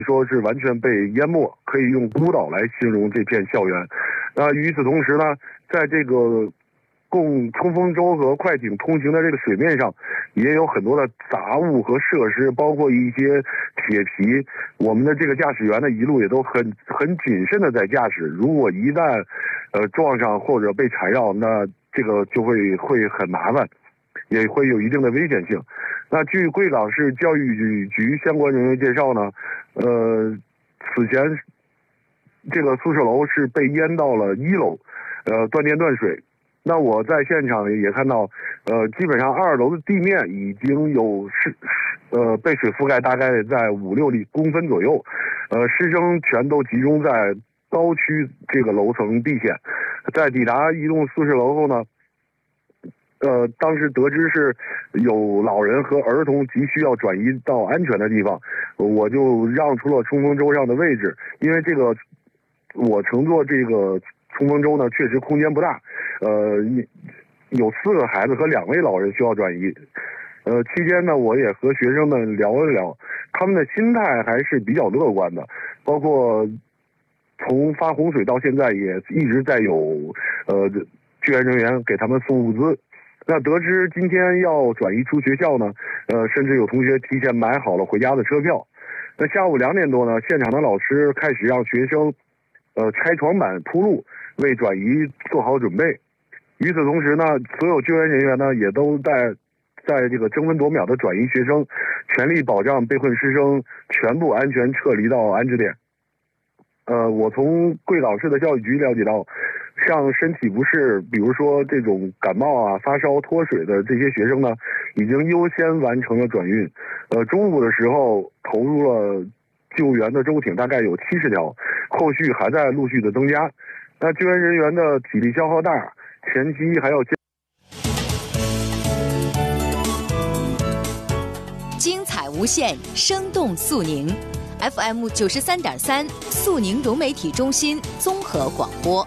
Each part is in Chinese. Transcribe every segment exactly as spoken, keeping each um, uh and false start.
说是完全被淹没，可以用孤岛来形容这片校园。那与此同时呢，在这个供冲锋舟和快艇通行的这个水面上，也有很多的杂物和设施，包括一些铁皮。我们的这个驾驶员呢，一路也都很很谨慎的在驾驶。如果一旦呃撞上或者被缠绕，那这个就会会很麻烦，也会有一定的危险性。那据贵港市教育局相关人员介绍呢，呃，此前这个宿舍楼是被淹到了一楼，呃，断电断水。那我在现场也看到，呃，基本上二楼的地面已经有是呃被水覆盖，大概在五六里公分左右，呃，师生全都集中在高区这个楼层地线。在抵达一栋宿舍楼后呢，呃，当时得知是有老人和儿童急需要转移到安全的地方，我就让出了冲锋舟上的位置，因为这个我乘坐这个冲锋舟呢，确实空间不大，呃，有四个孩子和两位老人需要转移。呃，期间呢，我也和学生们聊了聊，他们的心态还是比较乐观的，包括从发洪水到现在也一直在有呃救援人员给他们送物资。那得知今天要转移出学校呢，呃，甚至有同学提前买好了回家的车票。那下午两点多呢，现场的老师开始让学生呃拆床板铺路，为转移做好准备。与此同时呢，所有救援人员呢也都在在这个争分夺秒的转移学生，全力保障被困师生全部安全撤离到安置点。呃，我从贵港市的教育局了解到，像身体不适，比如说这种感冒啊、发烧、脱水的这些学生呢，已经优先完成了转运。呃，中午的时候投入了救援的舟艇，大概有七十条，后续还在陆续的增加。那救援人员的体力消耗大，前期还要精彩无限，生动肃宁。F M 九十三点三，肃宁融媒体中心综合广播。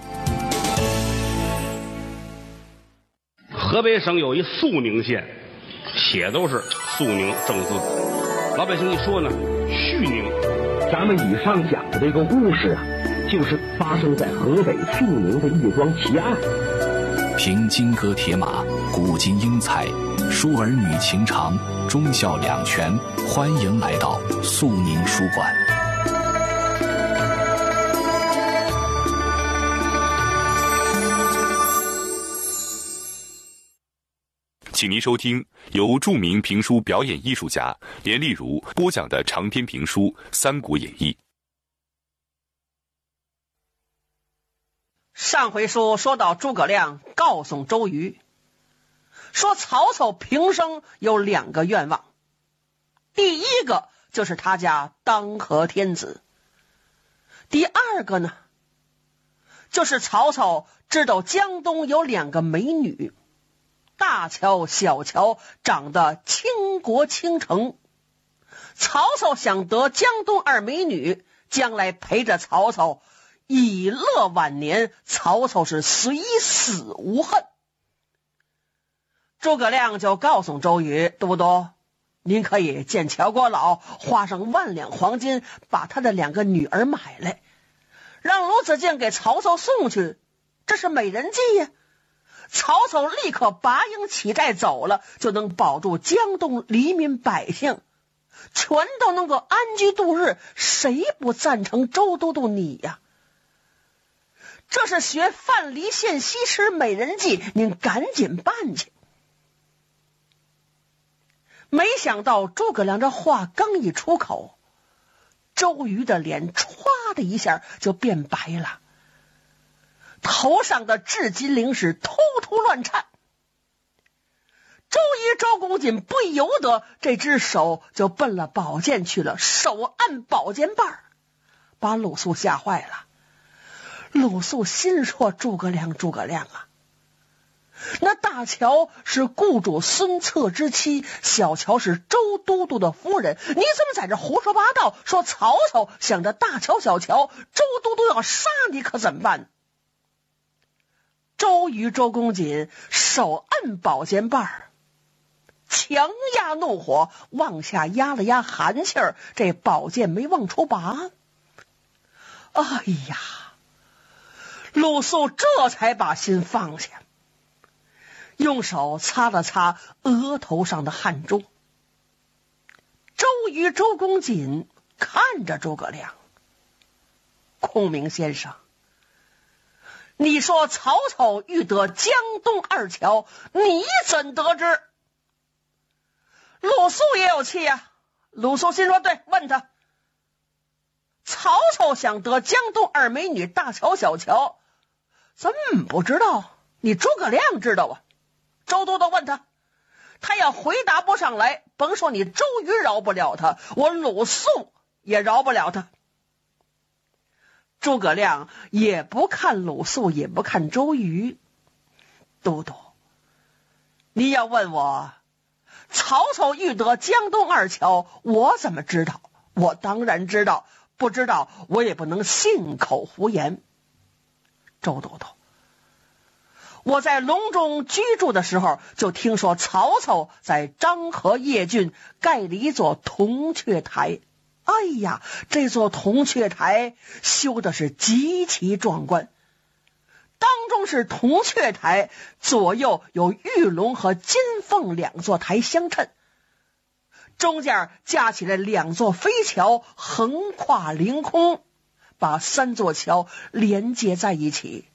河北省有一肃宁县，写都是肃宁正字，老百姓一说呢，绪宁。 咱们以上讲的这个故事啊，就是发生在河北肃宁的一桩奇案。 凭金戈铁马，古今英才，书儿女情长，忠孝两全。欢迎来到肃宁书馆。 请您收听由著名评书表演艺术家连丽如播讲的长篇评书《三国演义》。 上回书说到诸葛亮告诉周瑜，说曹操平生有两个愿望，第一个就是他家当和天子，第二个呢，就是曹操知道江东有两个美女，大乔小乔，长得倾国倾城。曹操想得江东二美女，将来陪着曹操以乐晚年，曹操是虽死无恨。诸葛亮就告诉周瑜，都督，您可以见乔国老，花上万两黄金，把他的两个女儿买来，让鲁子敬给曹操送去，这是美人计呀。曹操立刻拔营起寨走了，就能保住江东黎民百姓，全都能够安居度日，谁不赞成周都督你呀？这是学范蠡献西施美人计，您赶紧办去。没想到诸葛亮这话刚一出口，周瑜的脸歘的一下就变白了，头上的雉金铃是突突乱颤。周瑜周公瑾不由得这只手就奔了宝剑去了，手按宝剑把，把鲁肃吓坏了。鲁肃心说，诸葛亮诸葛亮啊，那大乔是雇主孙策之妻，小乔是周都督的夫人，你怎么在这胡说八道，说曹操想着大乔小乔，周都督要杀你可怎么办？周瑜周公瑾手按宝剑把， 强压怒火，往下压了压寒气儿，这宝剑没往出拔。哎呀，鲁肃这才把心放下，用手擦了擦额头上的汗珠。周瑜、周公瑾看着诸葛亮，孔明先生，你说曹操欲得江东二乔，你怎得知？鲁肃也有气呀、啊，鲁肃心说对，问他，曹操想得江东二美女大乔小乔，怎么不知道？你诸葛亮知道啊。周都督问他，他要回答不上来，甭说你周瑜饶不了他，我鲁肃也饶不了他。诸葛亮也不看鲁肃，也不看周瑜。都督，你要问我曹操欲得江东二乔，我怎么知道？我当然知道，不知道我也不能信口胡言。周都督，我在隆中居住的时候，就听说曹操在漳河邺郡盖了一座铜雀台。哎呀，这座铜雀台修的是极其壮观，当中是铜雀台，左右有玉龙和金凤两座台相衬，中间架起来两座飞桥，横跨凌空，把三座桥连接在一起。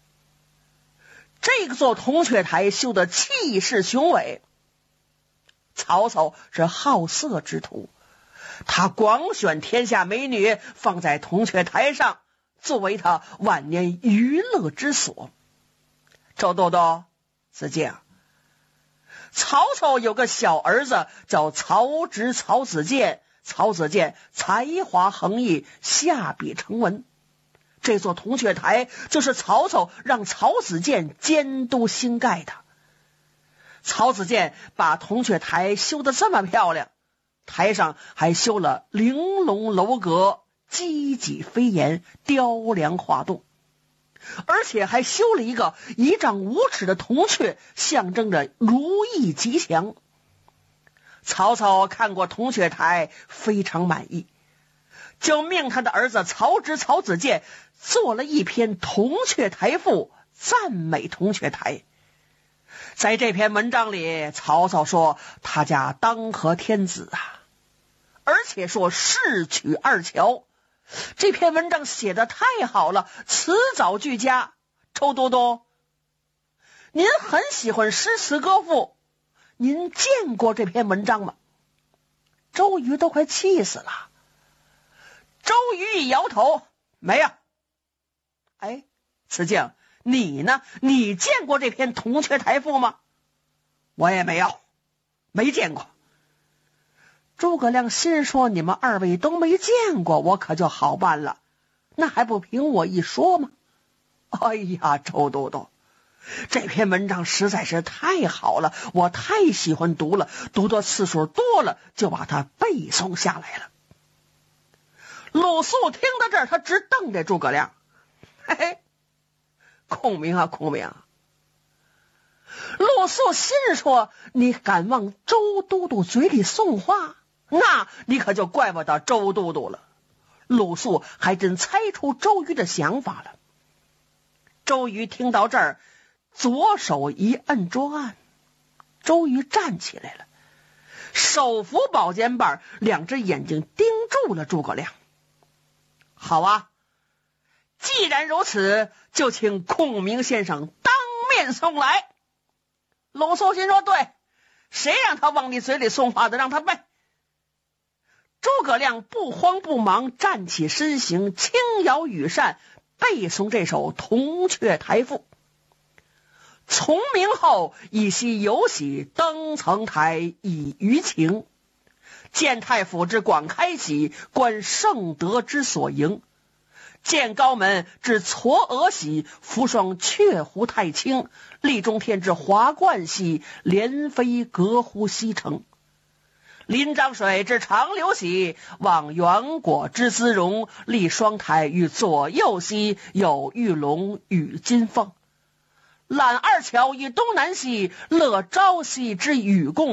这座铜雀台修得气势雄伟。曹操是好色之徒，他广选天下美女放在铜雀台上，作为他晚年娱乐之所。周都督，是这样，曹操有个小儿子叫曹植、曹子建，曹子建才华横溢，下笔成文。这座铜雀台就是曹操让曹子建监督兴盖的。曹子建把铜雀台修得这么漂亮，台上还修了玲珑楼阁、积脊飞檐、雕梁画栋，而且还修了一个一丈五尺的铜雀，象征着如意吉祥。曹操看过铜雀台，非常满意，就命他的儿子曹植、曹子建做了一篇铜雀台赋，赞美铜雀台。在这篇文章里，曹操说他家当和天子啊，而且说世取二乔。这篇文章写得太好了，词藻俱佳。周都督，您很喜欢诗词歌赋，您见过这篇文章吗？周瑜都快气死了。周瑜一摇头，没有。哎，此敬，你呢？你见过这篇铜雀台赋吗？我也没有，没见过。诸葛亮心说，你们二位都没见过，我可就好办了，那还不凭我一说吗？哎呀，周都督，这篇文章实在是太好了，我太喜欢读了，读的次数多了，就把它背诵下来了。鲁肃听到这儿，他直瞪着诸葛亮。嘿嘿，孔明啊孔明啊，鲁肃心说，你敢往周都督嘴里送话，那你可就怪不到周都督了。鲁肃还真猜出周瑜的想法了。周瑜听到这儿，左手一摁桌案，周瑜站起来了，手扶宝剑把，两只眼睛盯住了诸葛亮。好啊，既然如此，就请孔明先生当面送来。鲁肃心说，对，谁让他往你嘴里送话的，让他背。诸葛亮不慌不忙站起身形，轻摇羽扇，背诵这首铜雀台赋。从明后，以昔有喜，登层台以娱情。见太府之广开喜，观圣德之所迎。见高门之嵯峨喜，扶霜雀湖太清。立中天之华冠喜，连飞阁乎西城。临漳水之长流喜，望元果之姿容。立双台于左右西，有玉龙与金凤。揽二乔于东南西，乐朝夕之与共。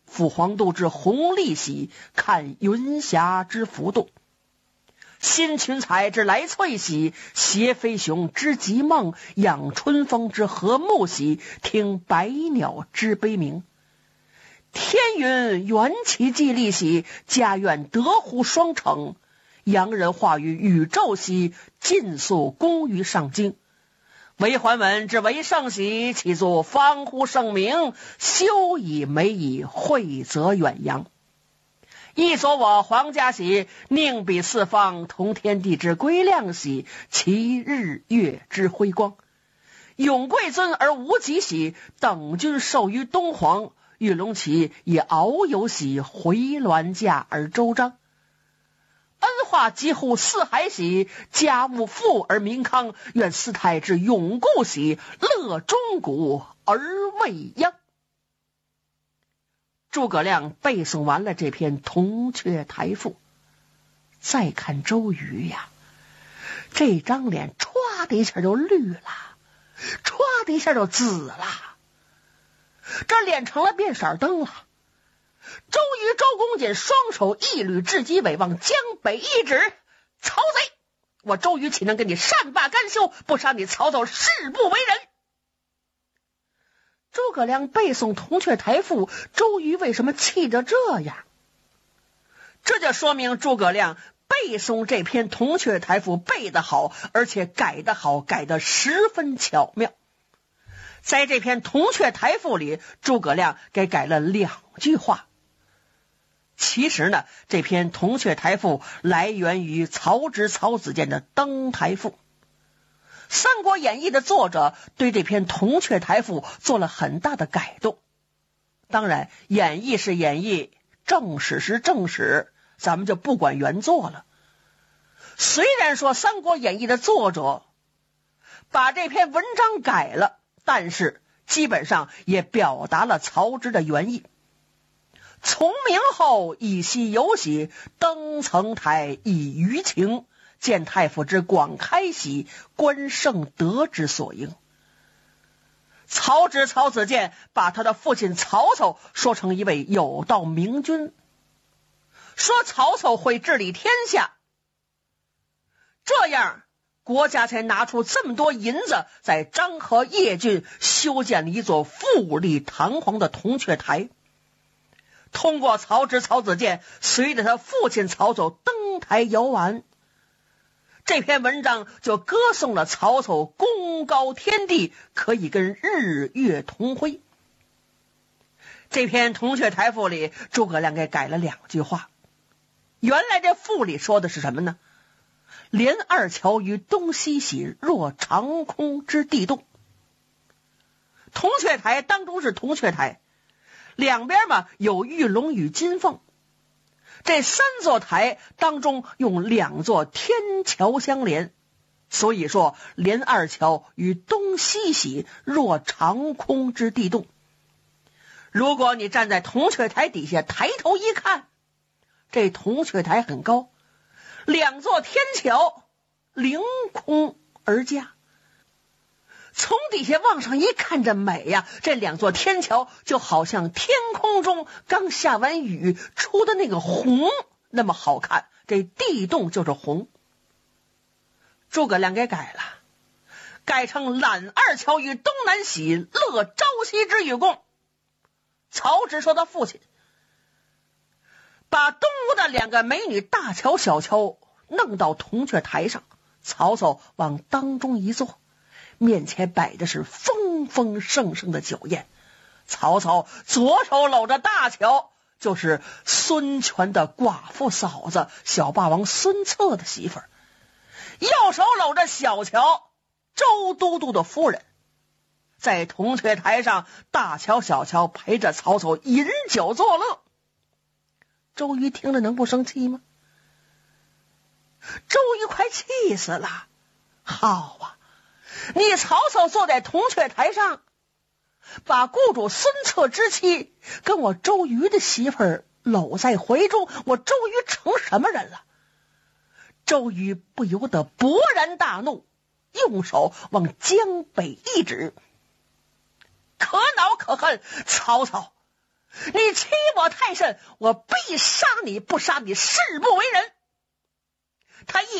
父皇度至弘历喜，看云霞之浮动。新群才之来翠喜，携飞熊之极梦，养春风之和睦喜，听百鸟之悲鸣。天云缘起既立喜，家苑得乎双成。洋人化于宇宙喜，尽速功于上京。为桓文之为圣喜，其作方乎圣明，修以美以惠泽远扬。亦所我皇家喜，宁比四方同天地之归亮喜，其日月之辉光。永贵尊而无极喜，等君受于东皇。玉龙旗以遨游喜，回銮驾而周章。恩化几乎四海喜，家务富而民康。愿四太之永固喜，乐中古而未央。诸葛亮背诵完了这篇《铜雀台赋》，再看周瑜呀，这张脸歘的一下就绿了，歘的一下就紫了，这脸成了变色灯了。周瑜、周公瑾双手一捋，雉鸡尾往江北一指：“曹贼！我周瑜岂能跟你善罢甘休？不杀你曹操，誓不为人！”诸葛亮背诵《铜雀台赋》，周瑜为什么气得这样？这就说明诸葛亮背诵这篇《铜雀台赋》背得好，而且改得好，改得十分巧妙。在这篇《铜雀台赋》里，诸葛亮给改了两句话。其实呢，这篇《铜雀台赋》来源于曹植、曹子建的《登台赋》。《三国演义》的作者对这篇《铜雀台赋》做了很大的改动。当然，演义是演义，正史是正史，咱们就不管原作了。虽然说《三国演义》的作者把这篇文章改了，但是基本上也表达了曹植的原意。从明后以息有喜，登层台以娱情，见太傅之广开喜，观圣德之所应。曹植、曹子建把他的父亲曹操说成一位有道明君，说曹操会治理天下，这样国家才拿出这么多银子，在漳河邺郡修建了一座富丽堂皇的铜雀台。通过曹植、曹子建随着他父亲曹操登台游玩，这篇文章就歌颂了曹操功高天地，可以跟日月同辉。这篇《铜雀台赋》里，诸葛亮给改了两句话。原来这赋里说的是什么呢？连二桥于东西喜，若长空之地动。铜雀台当中是铜雀台，两边嘛有玉龙与金凤，这三座台当中用两座天桥相连，所以说连二桥与东西喜，若长空之地动。如果你站在铜雀台底下抬头一看，这铜雀台很高，两座天桥凌空而架，从底下往上一看，这美呀！这两座天桥就好像天空中刚下完雨出的那个虹那么好看，这地动就是虹。诸葛亮给改了，改成揽二桥于东南喜，乐朝夕之与共。曹植说他父亲把东吴的两个美女大乔、小乔弄到铜雀台上，曹操往当中一坐，面前摆的是丰丰盛盛的酒宴。曹操左手搂着大乔，就是孙权的寡妇嫂子小霸王孙策的媳妇儿，右手搂着小乔，周都督的夫人。在铜雀台上，大乔、小乔陪着曹操饮酒作乐。周瑜听了能不生气吗？周瑜快气死了。好啊，你曹操坐在铜雀台上，把雇主孙策之妻跟我周瑜的媳妇儿搂在怀中，我周瑜成什么人了？周瑜不由得勃然大怒，用手往江北一指：可恼可恨！曹操， 你欺我太甚，我必杀你，不杀你誓不为人。他一